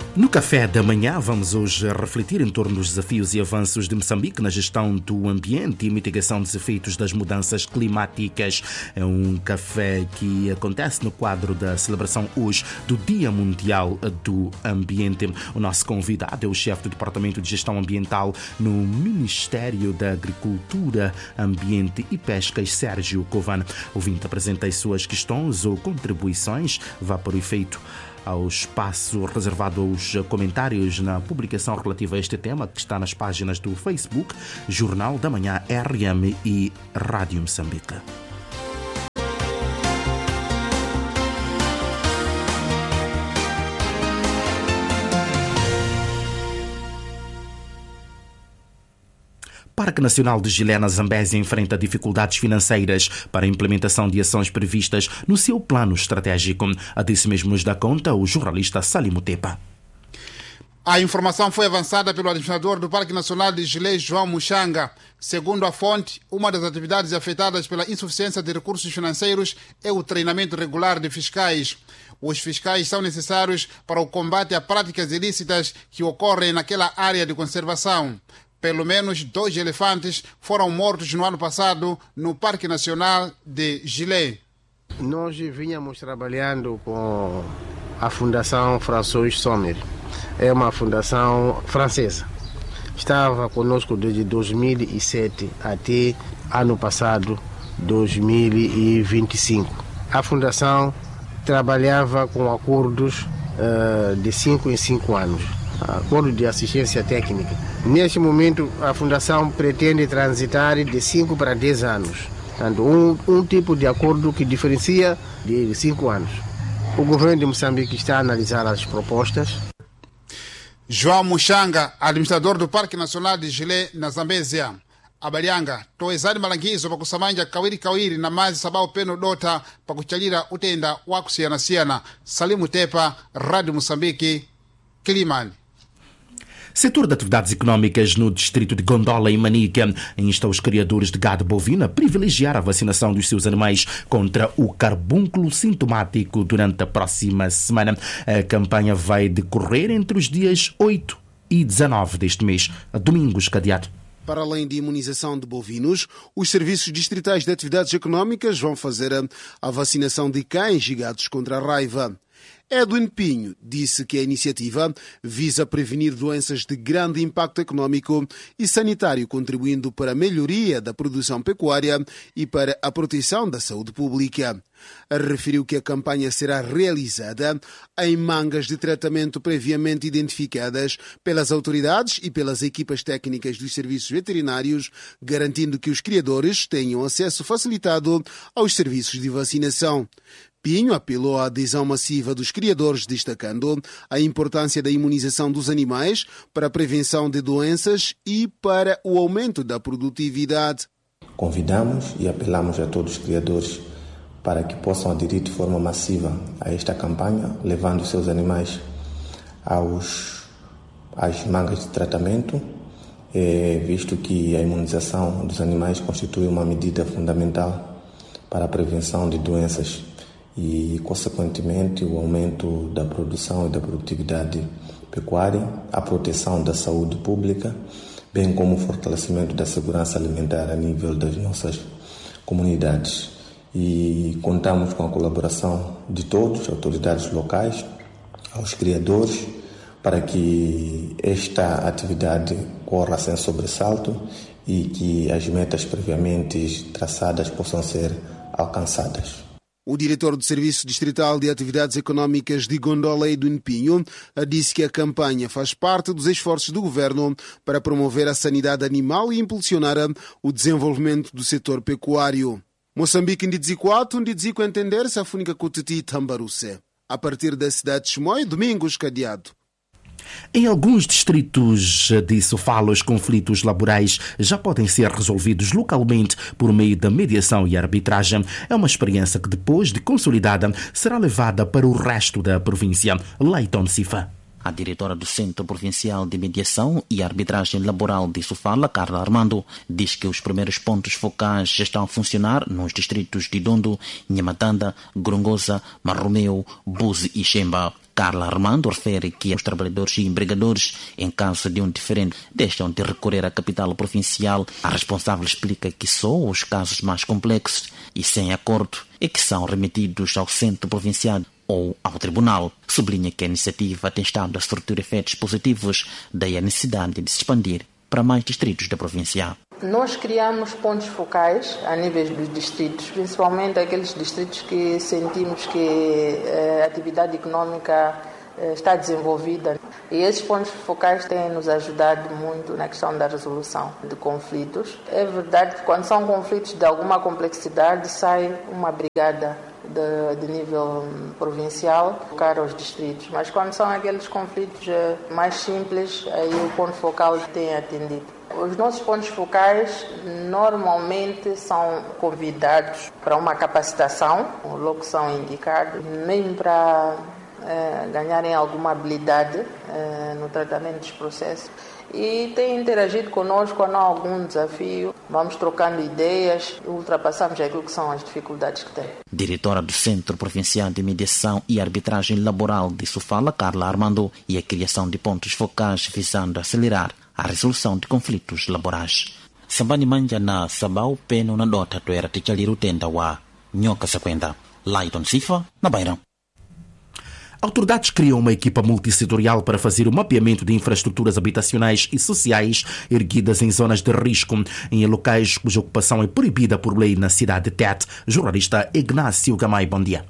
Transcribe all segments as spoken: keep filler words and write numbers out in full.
No café da manhã vamos hoje refletir em torno dos desafios e avanços de Moçambique na gestão do ambiente e mitigação dos efeitos das mudanças climáticas. É um café que acontece no quadro da celebração hoje do Dia Mundial do Ambiente. O nosso convidado é o chefe do Departamento de Gestão Ambiental no Ministério da Agricultura, Ambiente e Pescas, Sérgio Covan. O ouvinte apresenta as suas questões ou contribuições. Vá para o efeito ao espaço reservado aos comentários na publicação relativa a este tema, que está nas páginas do Facebook, Jornal da Manhã R M e Rádio Moçambique. Parque Nacional de Gilé, na Zambésia, enfrenta dificuldades financeiras para a implementação de ações previstas no seu plano estratégico. A disso mesmo nos dá conta o jornalista Salim Tepa. A informação foi avançada pelo administrador do Parque Nacional de Gilé, João Muxanga. Segundo a fonte, uma das atividades afetadas pela insuficiência de recursos financeiros é o treinamento regular de fiscais. Os fiscais são necessários para o combate a práticas ilícitas que ocorrem naquela área de conservação. Pelo menos dois elefantes foram mortos no ano passado no Parque Nacional de Gilé. Nós vínhamos trabalhando com a Fundação François Sommer. É uma fundação francesa. Estava conosco desde dois mil e sete até ano passado, dois mil e vinte e cinco. A fundação trabalhava com acordos uh, de cinco em cinco anos. Acordo de assistência técnica. Neste momento, a Fundação pretende transitar de cinco para dez anos. Portanto, um, um tipo de acordo que diferencia de cinco anos. O governo de Moçambique está a analisar as propostas. João Muxanga, administrador do Parque Nacional de Gilé, na Zambésia. Abalianga, toezani malangizo pakusamanja kawiri kawiri na mazi sabao peno dota pakuchalira utenda wakusiyana-siyana. Salimu Tepa, Rádio Moçambique, Quilimane. Setor de atividades económicas no distrito de Gondola e Manica insta os criadores de gado bovino a privilegiar a vacinação dos seus animais contra o carbúnculo sintomático durante a próxima semana. A campanha vai decorrer entre os dias oito e dezanove deste mês, domingos cadeado. Para além de imunização de bovinos, os serviços distritais de atividades económicas vão fazer a vacinação de cães e gatos contra a raiva. Edwin Pinho disse que a iniciativa visa prevenir doenças de grande impacto econômico e sanitário, contribuindo para a melhoria da produção pecuária e para a proteção da saúde pública. Referiu que a campanha será realizada em mangas de tratamento previamente identificadas pelas autoridades e pelas equipas técnicas dos serviços veterinários, garantindo que os criadores tenham acesso facilitado aos serviços de vacinação. Pinho apelou à adesão massiva dos criadores, destacando a importância da imunização dos animais para a prevenção de doenças e para o aumento da produtividade. Convidamos e apelamos a todos os criadores para que possam aderir de forma massiva a esta campanha, levando seus animais aos, às mangas de tratamento, é, visto que a imunização dos animais constitui uma medida fundamental para a prevenção de doenças e, consequentemente, o aumento da produção e da produtividade pecuária, a proteção da saúde pública, bem como o fortalecimento da segurança alimentar a nível das nossas comunidades. E contamos com a colaboração de todos, autoridades locais, aos criadores, para que esta atividade corra sem sobressalto e que as metas previamente traçadas possam ser alcançadas. O diretor do Serviço Distrital de Atividades Económicas de Gondola, Edwin Pinho, disse que a campanha faz parte dos esforços do governo para promover a sanidade animal e impulsionar o desenvolvimento do setor pecuário. Moçambique Ndizi quatro, Ndizi com entender-se a fúnica Cutiti Tambaruse. A partir da cidade de Chimoio, domingos cadeado. Em alguns distritos de Sofala, os conflitos laborais já podem ser resolvidos localmente por meio da mediação e arbitragem. É uma experiência que, depois de consolidada, será levada para o resto da província. Leiton Sifa. A diretora do Centro Provincial de Mediação e Arbitragem Laboral de Sofala, Carla Armando, diz que os primeiros pontos focais já estão a funcionar nos distritos de Dondo, Nhamatanda, Grongosa, Marromeu, Buzi e Xemba. Carla Armando refere que os trabalhadores e empregadores, em caso de um diferendo, deixam de recorrer à capital provincial. A responsável explica que só os casos mais complexos e sem acordo é que são remetidos ao centro provincial ou ao tribunal. Sublinha que a iniciativa tem estado a surtir efeitos positivos, daí a necessidade de se expandir para mais distritos da província. Nós criamos pontos focais a nível dos distritos, principalmente aqueles distritos que sentimos que a atividade econômica está desenvolvida. E esses pontos focais têm nos ajudado muito na questão da resolução de conflitos. É verdade que quando são conflitos de alguma complexidade, sai uma brigada de, de nível provincial para os distritos. Mas quando são aqueles conflitos mais simples, aí o ponto focal tem atendido. Os nossos pontos focais normalmente são convidados para uma capacitação, logo são indicados, mesmo para eh, ganharem alguma habilidade eh, no tratamento dos processos. E têm interagido conosco quando há algum desafio. Vamos trocando ideias e ultrapassamos aquilo que são as dificuldades que têm. Diretora do Centro Provincial de Mediação e Arbitragem Laboral de Sofala, Carla Armando, e a criação de pontos focais visando acelerar a resolução de conflitos laborais. Sambani manja na sabau peno na dota to era tichaliru tenda wa nyoka sequenda. Laiton Sifa, na Bairão. Autoridades criam uma equipa multissetorial para fazer o mapeamento de infraestruturas habitacionais e sociais erguidas em zonas de risco, em locais cuja ocupação é proibida por lei na cidade de Tete. Jornalista Ignácio Gamay, bom dia.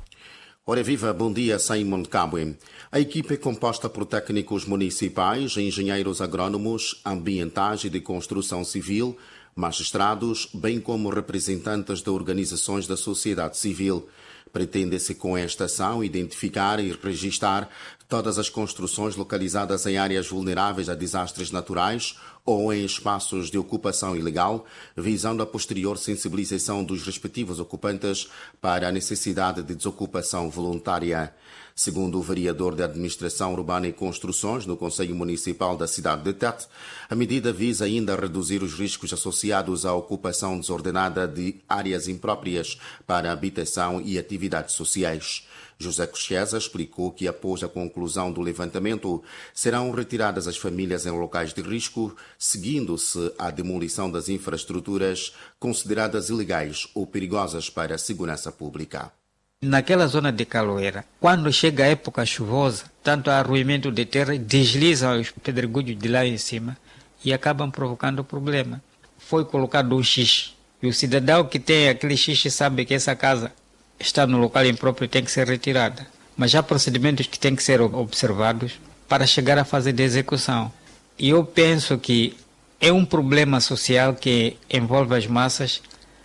Ora viva, bom dia, Simon Kabwe. A equipe é composta por técnicos municipais, engenheiros agrónomos, ambientais e de construção civil, magistrados, bem como representantes de organizações da sociedade civil. Pretende-se com esta ação identificar e registar todas as construções localizadas em áreas vulneráveis a desastres naturais ou em espaços de ocupação ilegal, visando a posterior sensibilização dos respectivos ocupantes para a necessidade de desocupação voluntária. Segundo o vereador de Administração Urbana e Construções no Conselho Municipal da cidade de Tete, a medida visa ainda reduzir os riscos associados à ocupação desordenada de áreas impróprias para habitação e atividades sociais. José Cocheza explicou que, após a conclusão do levantamento, serão retiradas as famílias em locais de risco, seguindo-se a demolição das infraestruturas consideradas ilegais ou perigosas para a segurança pública. Naquela zona de Caloeira, quando chega a época chuvosa, tanto há arruimento de terra, deslizam os pedregulhos de lá em cima e acabam provocando problema. Foi colocado um xixi, e o cidadão que tem aquele xixi sabe que essa casa está no local impróprio e tem que ser retirada. Mas há procedimentos que têm que ser observados para chegar à fase de execução. E eu penso que é um problema social que envolve as massas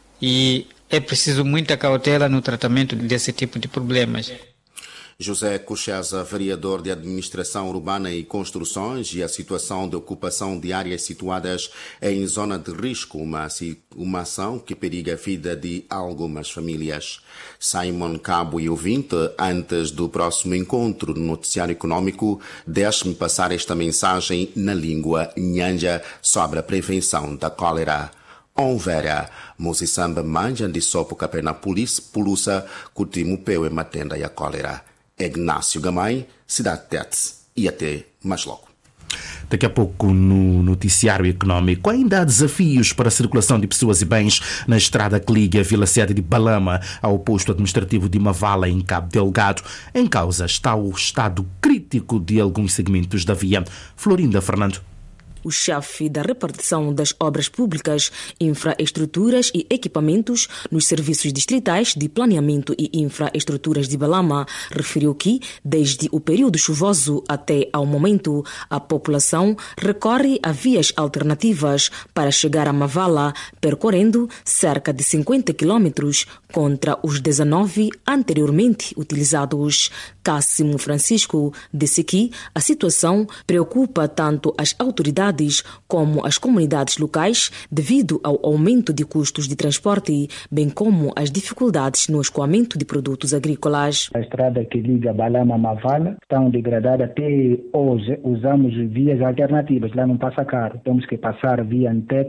e é preciso muita cautela no tratamento desse tipo de problemas. José Cocheza, vereador de Administração Urbana e Construções, e a situação de ocupação de áreas situadas em zona de risco, uma, uma ação que periga a vida de algumas famílias. Simon Cabo e ouvinte, antes do próximo encontro no Noticiário Econômico, deixe-me passar esta mensagem na língua nhanja sobre a prevenção da cólera. Onvera, Moçisamba manjan de sopo capena polícia, pulusa, cutimo peu e matenda e a cólera. Ignácio Gamay, Cidade Tete, e até mais logo. Daqui a pouco no Noticiário Econômico, ainda há desafios para a circulação de pessoas e bens na estrada que liga a Vila Sede de Balama ao posto administrativo de Mavala, em Cabo Delgado. Em causa está o estado crítico de alguns segmentos da via. Florinda Fernando. O chefe da repartição das obras públicas, infraestruturas e equipamentos nos serviços distritais de planeamento e infraestruturas de Balama referiu que, desde o período chuvoso até ao momento, a população recorre a vias alternativas para chegar a Mavala, percorrendo cerca de cinquenta quilômetros contra os dezenove anteriormente utilizados. Cássimo Francisco disse que a situação preocupa tanto as autoridades como as comunidades locais devido ao aumento de custos de transporte, bem como as dificuldades no escoamento de produtos agrícolas. A estrada que liga Balama a Mavala está degradada. Até hoje usamos vias alternativas, lá não passa carro. Temos que passar via Antete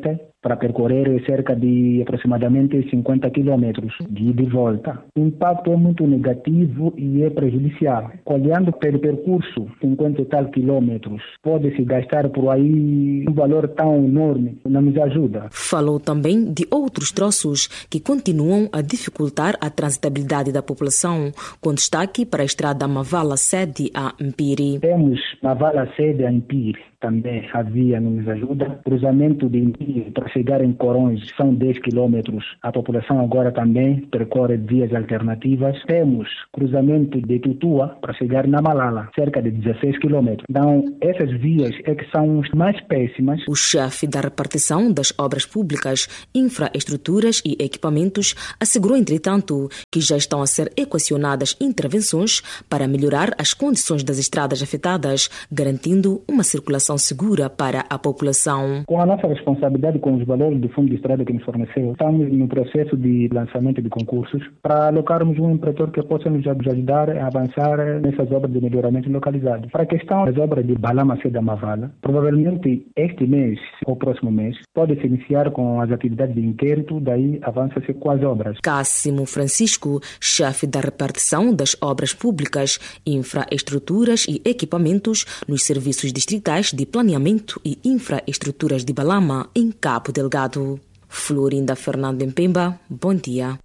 para percorrer cerca de aproximadamente cinquenta quilômetros de ida e volta. O impacto é muito negativo e é prejudicial. Olhando pelo percurso, cinquenta e tal quilômetros, pode-se gastar por aí um valor tão enorme, não nos ajuda. Falou também de outros troços que continuam a dificultar a transitabilidade da população, com destaque para a estrada Mavala-Sede a Mpiri. Temos Mavala-Sede a Mpiri, também a via não nos ajuda. Cruzamento de Mpiri para chegar em Corões são dez quilômetros. A população agora também percorre vias alternativas. Temos cruzamento de Tutua para chegar na Malala, cerca de dezesseis quilômetros. Então, essas vias é que são mais péssimas. O chefe da repartição das obras públicas, infraestruturas e equipamentos assegurou, entretanto, que já estão a ser equacionadas intervenções para melhorar as condições das estradas afetadas, garantindo uma circulação segura para a população. Com a nossa responsabilidade com os valores do fundo de estrada que nos forneceu, estamos no processo de lançamento de concursos para alocarmos um empreendedor que possa nos ajudar a avançar nessas obras de melhoramento localizado. Para a questão das obras de Balama-Sede a Mavala, provavelmente este mês ou próximo mês pode-se iniciar com as atividades de inquérito, daí avança-se com as obras. Cássimo Francisco, chefe da repartição das obras públicas, infraestruturas e equipamentos nos serviços distritais de planeamento e infraestruturas de Balama, em Cabo Delgado. Florinda Fernando Mpemba, bom dia.